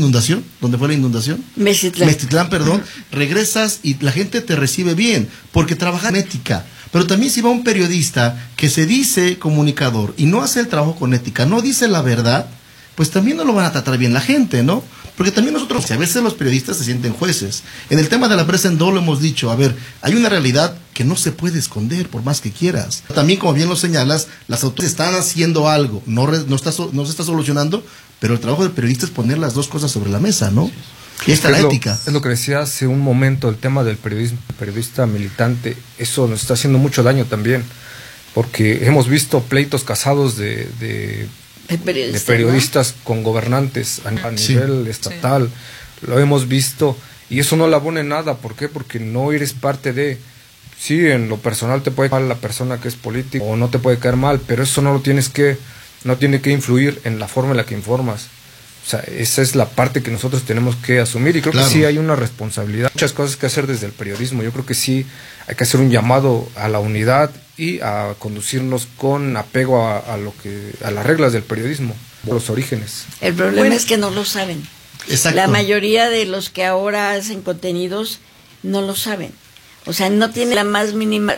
inundación, donde fue la inundación, Mestitlán, perdón, regresas y la gente te recibe bien, porque trabaja en ética. Pero también si va un periodista que se dice comunicador y no hace el trabajo con ética, no dice la verdad, pues también no lo van a tratar bien la gente, ¿no? Porque también nosotros, a veces los periodistas se sienten jueces. En el tema de la prensa en Do lo hemos dicho, a ver, hay una realidad que no se puede esconder por más que quieras. También, como bien lo señalas, las autoridades están haciendo algo, no se está solucionando, pero el trabajo del periodista es poner las dos cosas sobre la mesa, ¿no? Y está la ética. Es lo que decía hace un momento, el tema del periodista militante, eso nos está haciendo mucho daño también, porque hemos visto pleitos casados de periodistas, ¿no?, con gobernantes a nivel estatal, lo hemos visto, y eso no le abona en nada. ¿Por qué? Porque no eres parte de... Sí, en lo personal te puede caer mal la persona que es política, o no te puede caer mal, pero eso no tiene que influir en la forma en la que informas. O sea, esa es la parte que nosotros tenemos que asumir, y creo que sí hay una responsabilidad, muchas cosas que hacer desde el periodismo. Yo creo que sí hay que hacer un llamado a la unidad y a conducirnos con apego a las reglas del periodismo, los orígenes. El problema es que no lo saben. Exacto. La mayoría de los que ahora hacen contenidos no lo saben. O sea, no tienen la más mínima,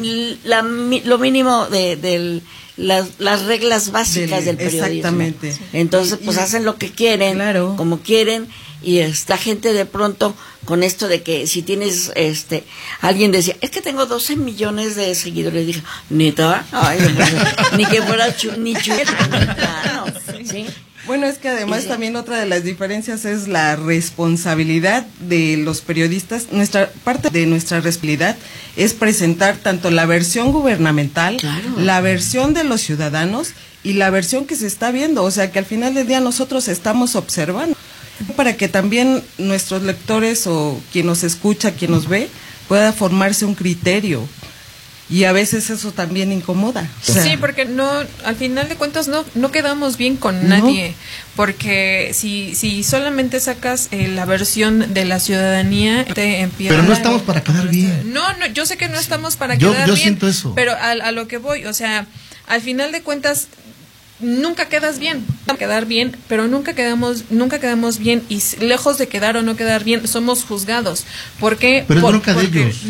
lo mínimo de las reglas básicas del periodismo. Exactamente. Entonces, pues hacen lo que quieren, como quieren, y esta gente de pronto, con esto de que si tienes, alguien decía, es que tengo 12 millones de seguidores, dije, ¿neta? Ay, ni que fuera ni claro, ¿sí? Bueno, es que además también otra de las diferencias es la responsabilidad de los periodistas. Parte de nuestra responsabilidad es presentar tanto la versión gubernamental, la versión de los ciudadanos y la versión que se está viendo. O sea, que al final del día nosotros estamos observando, para que también nuestros lectores o quien nos escucha, quien nos ve, pueda formarse un criterio. Y a veces eso también incomoda. O sea, sí, porque al final de cuentas no quedamos bien con nadie, porque si solamente sacas la versión de la ciudadanía, te empieza. Pero no estamos para quedar bien. No, yo sé que no estamos para quedar bien. Yo siento eso. Pero a lo que voy, o sea, al final de cuentas nunca quedas bien, quedar bien, pero nunca quedamos bien, y lejos de quedar o no quedar bien, somos juzgados. ¿Por qué? Pero es bronca de ellos.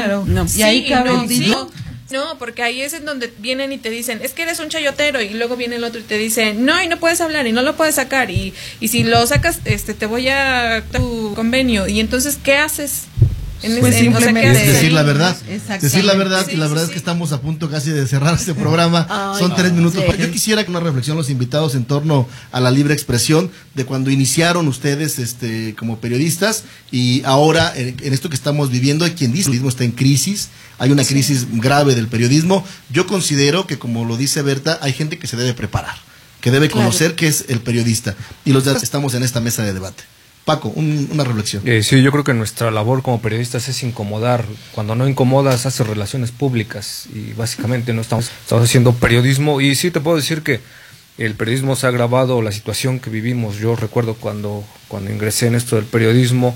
Y ahí cabe no, porque ahí es en donde vienen y te dicen, es que eres un chayotero, y luego viene el otro y te dice, no, y no puedes hablar, y no lo puedes sacar, y si lo sacas, te voy a tu convenio, y entonces, ¿qué haces? Pues simplemente decir la verdad, decir la verdad, y la verdad es que estamos a punto casi de cerrar este programa. Son 3 minutos. Yo quisiera que una reflexión los invitados en torno a la libre expresión, de cuando iniciaron ustedes como periodistas, y ahora en esto que estamos viviendo. Hay quien dice que el periodismo está en crisis, hay una crisis grave del periodismo. Yo considero que, como lo dice Berta, hay gente que se debe preparar, que debe conocer qué es el periodista, y los demás estamos en esta mesa de debate. Paco, una reflexión. Sí, yo creo que nuestra labor como periodistas es incomodar. Cuando no incomodas, haces relaciones públicas, y básicamente no estamos haciendo periodismo. Y sí te puedo decir que el periodismo se ha agravado, la situación que vivimos. Yo recuerdo cuando ingresé en esto del periodismo,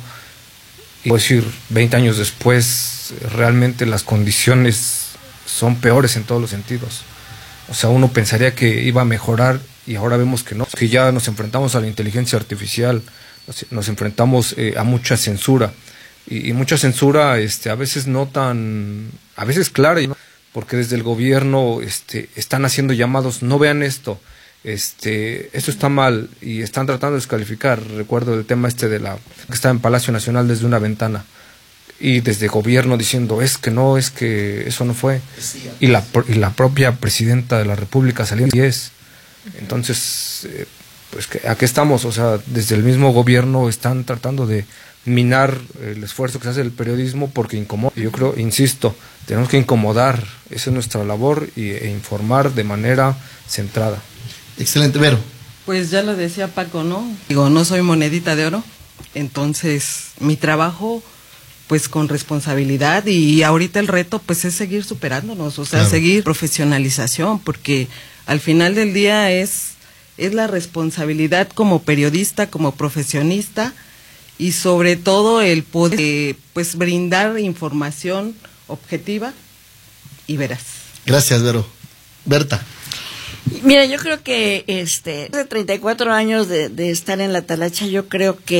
y puedo decir, 20 años después, realmente las condiciones son peores en todos los sentidos. O sea, uno pensaría que iba a mejorar, y ahora vemos que no, que ya nos enfrentamos a la inteligencia artificial, nos enfrentamos a mucha censura, y mucha censura a veces a veces clara, porque desde el gobierno están haciendo llamados, no vean esto, esto está mal, y están tratando de descalificar. Recuerdo el tema que estaba en Palacio Nacional desde una ventana, y desde gobierno diciendo, es que eso no fue, y la propia presidenta de la República saliendo, y entonces pues ¿a qué estamos? O sea, desde el mismo gobierno están tratando de minar el esfuerzo que se hace el periodismo, porque incomoda. Yo creo, insisto, tenemos que incomodar, esa es nuestra labor, e informar de manera centrada. Excelente, Vero. Pues ya lo decía Paco, ¿no? Digo, no soy monedita de oro, entonces mi trabajo pues con responsabilidad, y ahorita el reto pues es seguir superándonos, o sea, seguir profesionalización, porque al final del día es la responsabilidad como periodista, como profesionista, y sobre todo el poder pues brindar información objetiva y veraz. Gracias, Vero. Berta. Mira, yo creo que hace 34 años de estar en la talacha, yo creo que